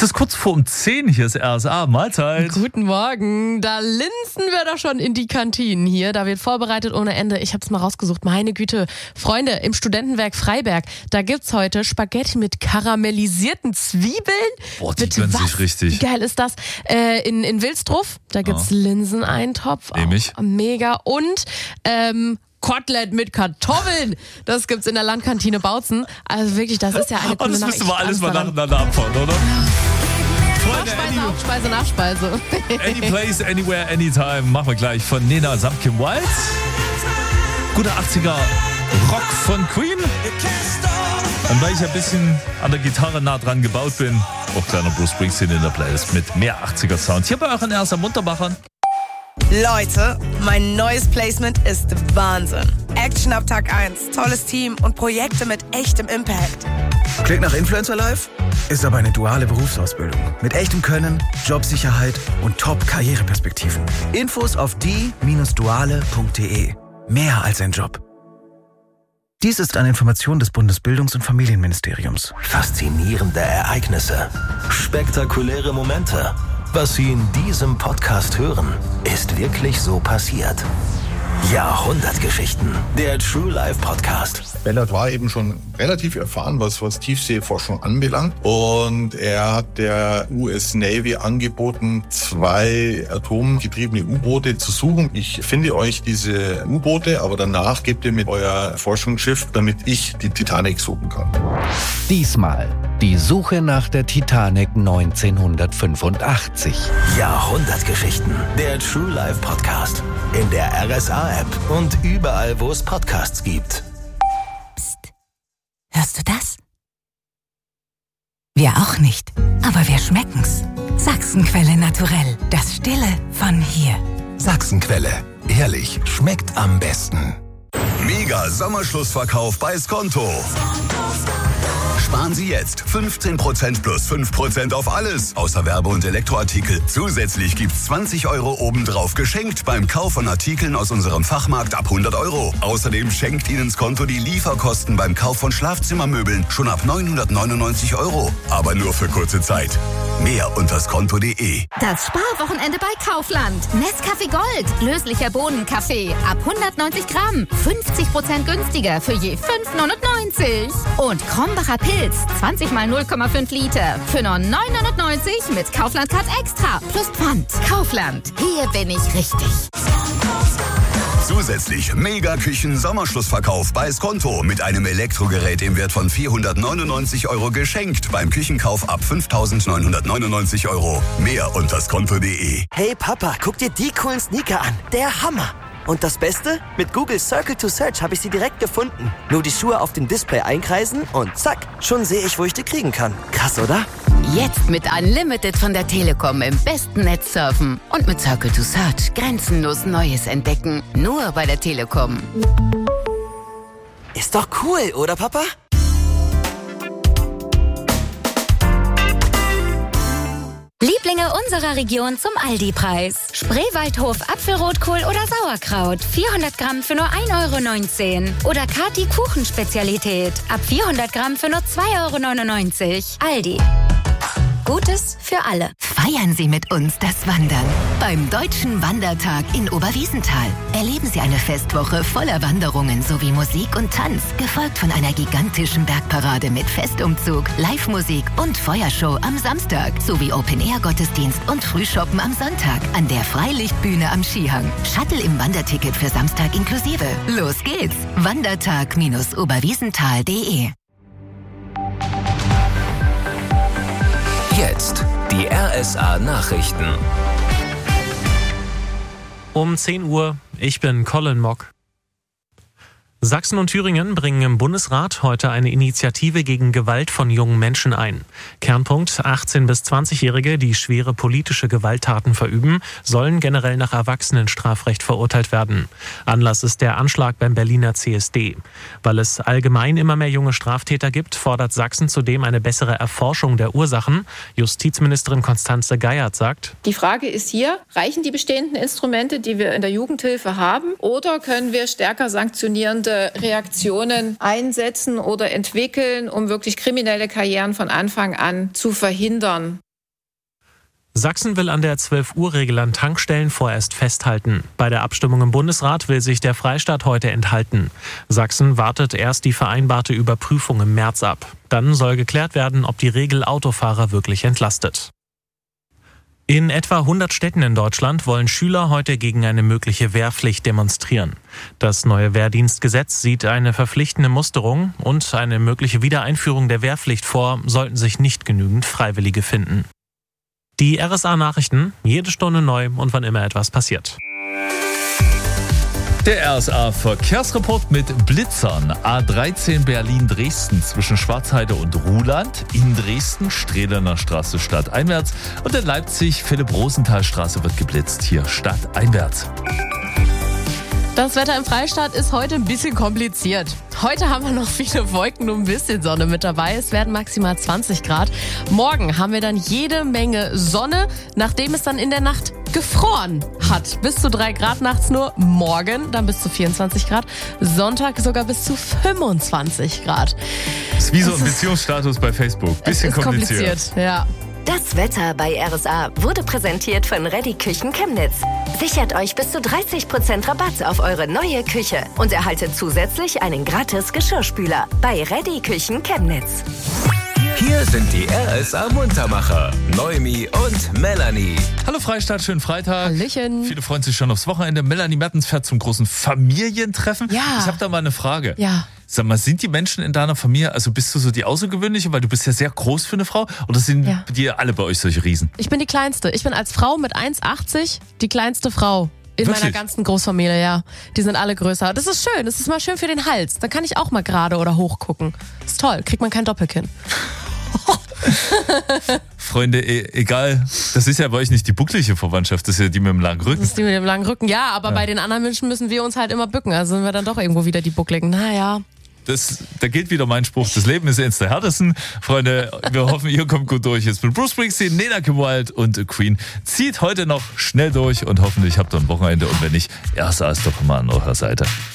Es ist kurz vor 10, hier ist RSA, Mahlzeit. Guten Morgen, da linsen wir doch schon in die Kantinen hier, da wird vorbereitet ohne Ende. Ich hab's mal rausgesucht, meine Güte. Freunde, im Studentenwerk Freiberg, da gibt's heute Spaghetti mit karamellisierten Zwiebeln. Boah, die gönnen sich richtig. Wie geil ist das? In Wilsdruff, da gibt's Linseneintopf. Nämlich? Mega. Und Kotelett mit Kartoffeln. Das gibt's in der Landkantine Bautzen. Also wirklich, das ist ja eine coole Das müssen wir alles mal nacheinander abfahren, oder? Nachspeise, Hauptspeise, Nachspeise. Any place, anywhere, anytime. Machen wir gleich von Nena samt Kim Wilde. Guter 80er Rock von Queen. Und weil ich ein bisschen an der Gitarre nah dran gebaut bin, auch kleiner Bruce Springsteen in der Playlist mit mehr 80er Sound. Hier bei euren ersten Munterbachern. Leute, mein neues Placement ist Wahnsinn. Action ab Tag 1, tolles Team und Projekte mit echtem Impact. Klingt nach Influencer Life? Ist aber eine duale Berufsausbildung. Mit echtem Können, Jobsicherheit und Top-Karriereperspektiven. Infos auf die-duale.de. Mehr als ein Job. Dies ist eine Information des Bundesbildungs- und Familienministeriums. Faszinierende Ereignisse. Spektakuläre Momente. Was Sie in diesem Podcast hören, ist wirklich so passiert. Jahrhundertgeschichten. Der True Life Podcast. Bellard war eben schon relativ erfahren, was Tiefseeforschung anbelangt. Und er hat der US Navy angeboten, 2 atomgetriebene U-Boote zu suchen. Ich finde euch diese U-Boote, aber danach gebt ihr mit euer Forschungsschiff, damit ich die Titanic suchen kann. Diesmal die Suche nach der Titanic 1985. Jahrhundertgeschichten. Der True Life Podcast. In der RSA-App und überall, wo es Podcasts gibt. Psst. Hörst du das? Wir auch nicht, aber wir schmecken's. Sachsenquelle naturell. Das Stille von hier. Sachsenquelle. Ehrlich, schmeckt am besten. Mega Sommerschlussverkauf bei Skonto. Sparen Sie jetzt 15% plus 5% auf alles, außer Werbe- und Elektroartikel. Zusätzlich gibt's 20 € obendrauf geschenkt beim Kauf von Artikeln aus unserem Fachmarkt ab 100 €. Außerdem schenkt Ihnen Skonto die Lieferkosten beim Kauf von Schlafzimmermöbeln schon ab 999 €. Aber nur für kurze Zeit. Mehr unter skonto.de. Das Sparwochenende bei Kaufland. Nescafé Gold. Löslicher Bohnenkaffee. Ab 190 Gramm. 50% günstiger für je 5,99 €. Und Krombacher Pilz. 20 mal 0,5 Liter. Für nur 9,99 € mit Kaufland Card Extra. Plus Pfand. Kaufland. Hier bin ich richtig. Zusätzlich Mega-Küchen-Sommerschlussverkauf bei Skonto mit einem Elektrogerät im Wert von 499 € geschenkt beim Küchenkauf ab 5.999 €. Mehr unter skonto.de. Hey Papa, guck dir die coolen Sneaker an. Der Hammer. Und das Beste? Mit Google Circle to Search habe ich sie direkt gefunden. Nur die Schuhe auf dem Display einkreisen und zack, schon sehe ich, wo ich die kriegen kann. Krass, oder? Jetzt mit Unlimited von der Telekom im besten Netz surfen. Und mit Circle to Search grenzenlos Neues entdecken. Nur bei der Telekom. Ist doch cool, oder Papa? Lieblinge unserer Region zum Aldi-Preis. Spreewaldhof Apfelrotkohl oder Sauerkraut. 400 Gramm für nur 1,19 €. Oder Kati Kuchenspezialität. Ab 400 Gramm für nur 2,99 €. Aldi. Gutes für alle. Feiern Sie mit uns das Wandern. Beim Deutschen Wandertag in Oberwiesenthal. Erleben Sie eine Festwoche voller Wanderungen sowie Musik und Tanz, gefolgt von einer gigantischen Bergparade mit Festumzug, Live-Musik und Feuershow am Samstag, sowie Open-Air-Gottesdienst und Frühshoppen am Sonntag an der Freilichtbühne am Skihang. Shuttle im Wanderticket für Samstag inklusive. Los geht's! Wandertag-oberwiesenthal.de. Jetzt die RSA Nachrichten. Um 10 Uhr, ich bin Colin Mock. Sachsen und Thüringen bringen im Bundesrat heute eine Initiative gegen Gewalt von jungen Menschen ein. Kernpunkt: 18- bis 20-Jährige, die schwere politische Gewalttaten verüben, sollen generell nach Erwachsenenstrafrecht verurteilt werden. Anlass ist der Anschlag beim Berliner CSD. Weil es allgemein immer mehr junge Straftäter gibt, fordert Sachsen zudem eine bessere Erforschung der Ursachen. Justizministerin Constanze Geiert sagt: Die Frage ist hier, reichen die bestehenden Instrumente, die wir in der Jugendhilfe haben, oder können wir stärker sanktionierende Reaktionen einsetzen oder entwickeln, um wirklich kriminelle Karrieren von Anfang an zu verhindern? Sachsen will an der 12-Uhr-Regel an Tankstellen vorerst festhalten. Bei der Abstimmung im Bundesrat will sich der Freistaat heute enthalten. Sachsen wartet erst die vereinbarte Überprüfung im März ab. Dann soll geklärt werden, ob die Regel Autofahrer wirklich entlastet. In etwa 100 Städten in Deutschland wollen Schüler heute gegen eine mögliche Wehrpflicht demonstrieren. Das neue Wehrdienstgesetz sieht eine verpflichtende Musterung und eine mögliche Wiedereinführung der Wehrpflicht vor, sollten sich nicht genügend Freiwillige finden. Die RSA-Nachrichten, jede Stunde neu und wann immer etwas passiert. Der RSA-Verkehrsreport mit Blitzern. A13 Berlin-Dresden zwischen Schwarzheide und Ruhland. In Dresden Strehlener Straße stadteinwärts. Und in Leipzig Philipp-Rosenthal-Straße wird geblitzt. Hier stadteinwärts. Das Wetter im Freistaat ist heute ein bisschen kompliziert. Heute haben wir noch viele Wolken und ein bisschen Sonne mit dabei. Es werden maximal 20 Grad. Morgen haben wir dann jede Menge Sonne, nachdem es dann in der Nacht gefroren hat. Bis zu 3 Grad nachts nur. Morgen dann bis zu 24 Grad. Sonntag sogar bis zu 25 Grad. Das ist wie so ein Beziehungsstatus bei Facebook. Bisschen kompliziert. Ja. Das Wetter bei RSA wurde präsentiert von Ready Küchen Chemnitz. Sichert euch bis zu 30% Rabatt auf eure neue Küche und erhaltet zusätzlich einen gratis Geschirrspüler bei Ready Küchen Chemnitz. Hier sind die RSA-Muntermacher, Noemi und Melanie. Hallo Freistaat, schönen Freitag. Hallöchen. Viele freuen sich schon aufs Wochenende. Melanie Mertens fährt zum großen Familientreffen. Ja. Ich habe da mal eine Frage. Ja. Sag mal, sind die Menschen in deiner Familie, also bist du so die Außergewöhnliche, weil du bist ja sehr groß für eine Frau, oder sind die alle bei euch solche Riesen? Ich bin die Kleinste. Ich bin als Frau mit 1,80 die kleinste Frau in meiner ganzen Großfamilie, ja. Die sind alle größer. Das ist schön. Das ist mal schön für den Hals. Dann kann ich auch mal gerade oder hoch gucken. Ist toll. Kriegt man kein Doppelkinn. Freunde, egal, das ist ja bei euch nicht die bucklige Verwandtschaft, das ist ja die mit dem langen Rücken. Das ist die mit dem langen Rücken, ja, aber bei den anderen Menschen müssen wir uns halt immer bücken, also sind wir dann doch irgendwo wieder die Buckligen. Naja. Da gilt wieder mein Spruch, das Leben ist eins der härtesten. Freunde, wir hoffen, ihr kommt gut durch. Jetzt mit Bruce Springsteen, Nina Kim-Wild und Queen. Zieht heute noch schnell durch und hoffentlich habt ihr ein Wochenende und wenn nicht, RSA ist doch immer an eurer Seite.